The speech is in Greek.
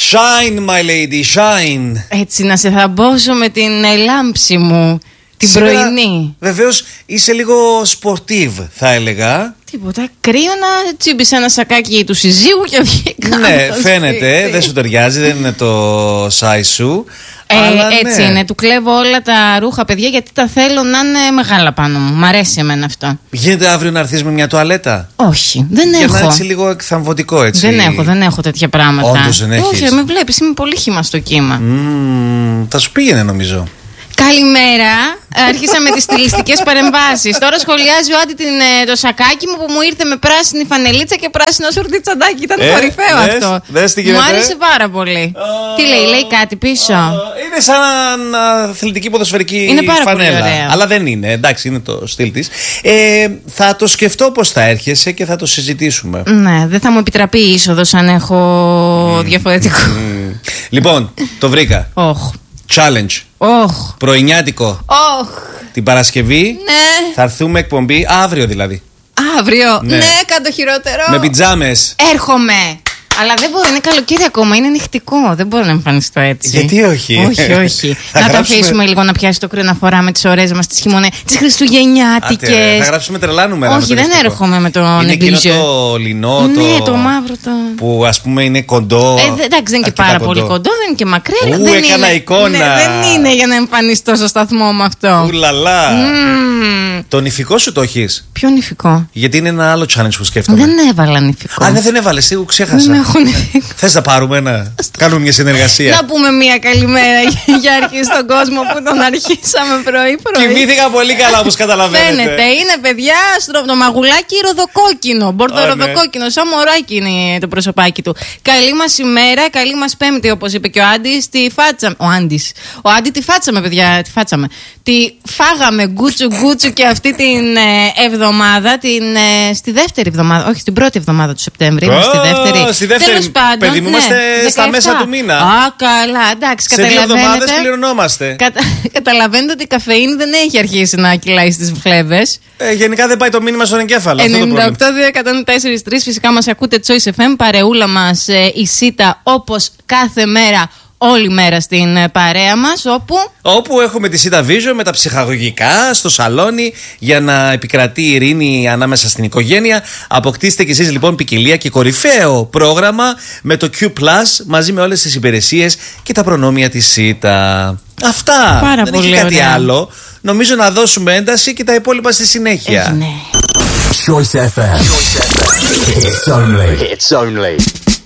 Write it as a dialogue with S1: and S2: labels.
S1: Shine my lady, shine.
S2: Έτσι να σε θαμπώσω με την λάμψη μου. Την πρωινή.
S1: Βεβαίως είσαι λίγο σπορτίβ, θα έλεγα.
S2: Τίποτα. Κρύο να τσίμπησε ένα σακάκι του συζύγου και βγήκα.
S1: Ναι, φαίνεται, δεν σου ταιριάζει, δεν είναι το size σου. Αλλά
S2: έτσι
S1: ναι.
S2: είναι. Του κλέβω όλα τα ρούχα, παιδιά, γιατί τα θέλω να είναι μεγάλα πάνω μου. Μ' αρέσει εμένα αυτό.
S1: Γίνεται αύριο να έρθεις με μια τουαλέτα?
S2: Όχι, δεν
S1: Για
S2: έχω.
S1: να είναι έτσι λίγο εκθαμβωτικό, έτσι.
S2: Δεν έχω τέτοια πράγματα.
S1: Όντως δεν έχεις?
S2: Όχι, με βλέπεις, είμαι πολύ χύμα στο κύμα.
S1: Θα σου πήγαινε, νομίζω.
S2: Καλημέρα. Άρχισα με τις στιλιστικές παρεμβάσεις. Τώρα σχολιάζει ο Άντι το σακάκι μου που μου ήρθε με πράσινη φανελίτσα και πράσινο σουρτί τσαντάκι. Ήταν κορυφαίο αυτό. Μου άρεσε πάρα πολύ. Τι λέει κάτι πίσω?
S1: Είναι σαν αθλητική ποδοσφαιρική
S2: είναι πάρα
S1: φανέλα.
S2: Πολύ ωραία.
S1: Αλλά δεν είναι. Εντάξει, είναι το στυλ της. Θα το σκεφτώ πώς θα έρχεσαι και θα το συζητήσουμε.
S2: Ναι, δεν θα μου επιτραπεί η είσοδος αν έχω διαφορετικό.
S1: Λοιπόν, το βρήκα. Challenge. Πρωινιάτικο. Την Παρασκευή θα έρθουμε εκπομπή αύριο δηλαδή.
S2: Αύριο, ναι, κάτω χειρότερο.
S1: Με πιτζάμες.
S2: Έρχομαι. Αλλά δεν μπορώ, είναι καλοκαίρι ακόμα, είναι νυχτικό. Δεν μπορώ να εμφανιστώ έτσι.
S1: Γιατί όχι?
S2: Όχι. Να το αφήσουμε λίγο να πιάσει το κρύο να φορά με τις ωραίες μας τις χειμωνές, τις χριστουγεννιάτικες.
S1: Θα γράψουμε τρελά νούμερα.
S2: Όχι, δεν έρχομαι με το νεμπλιζέ.
S1: Είναι το λινό,
S2: ναι, το μαύρο.
S1: Που ας πούμε είναι κοντό.
S2: Εντάξει, δεν είναι και πάρα πολύ κοντό, δεν είναι και μακρύ.
S1: Έκανα εικόνα.
S2: Δεν είναι για να εμφανιστώ στο σταθμό με αυτό.
S1: Ουλαλά. Το νηφικό σου το έχεις?
S2: Ποιο νηφικό?
S1: Γιατί είναι ένα άλλο challenge που σκέφτομαι.
S2: Δεν έβαλα νηφικό.
S1: Δεν έβαλες, εγώ ξέχασα. Θες να πάρουμε κάνουμε μια συνεργασία?
S2: Να πούμε μια καλημέρα για αρχή στον κόσμο που τον αρχίσαμε πρωί-πρωί.
S1: Κοιμήθηκα πολύ καλά, όπως καταλαβαίνετε.
S2: Φαίνεται, είναι παιδιά το μαγουλάκι ροδοκόκκινο. Μπορδοροδοκόκκινο, σαν μωράκι είναι το προσωπάκι του. Καλή μας ημέρα, καλή μας Πέμπτη, όπως είπε και ο Άντις. Ο Άντι τη φάτσαμε, παιδιά. Τη φάτσαμε. Τη φάγαμε γκούτσου και αυτή την εβδομάδα. Στη δεύτερη εβδομάδα, όχι στην πρώτη εβδομάδα του Σεπτέμβρη. Στη δεύτερη.
S1: Τέλος πάντων, παιδί μου, είμαστε στα μέσα του μήνα.
S2: Καλά, εντάξει,
S1: σε 2 εβδομάδες πληρωνόμαστε.
S2: Καταλαβαίνετε ότι η καφεΐνη δεν έχει αρχίσει να κυλάει στις φλέβες.
S1: Γενικά δεν πάει το μήνυμα στον εγκέφαλο.
S2: 98-204-3. Φυσικά μας ακούτε Choice FM. Παρεούλα μας η Σίτα, όπως κάθε μέρα. Όλη μέρα στην παρέα μας, όπου
S1: έχουμε τη Σίτα Vision με τα ψυχαγωγικά στο σαλόνι για να επικρατεί η ειρήνη ανάμεσα στην οικογένεια. Αποκτήστε κι εσείς λοιπόν ποικιλία και κορυφαίο πρόγραμμα με το Q Plus μαζί με όλες τις υπηρεσίες και τα προνόμια της Σίτα. Αυτά.
S2: Πάρα
S1: δεν
S2: πολύ
S1: έχει κάτι
S2: ωραία.
S1: άλλο. Νομίζω να δώσουμε ένταση και τα υπόλοιπα στη συνέχεια.
S2: Ναι.
S3: Choice FM. It's only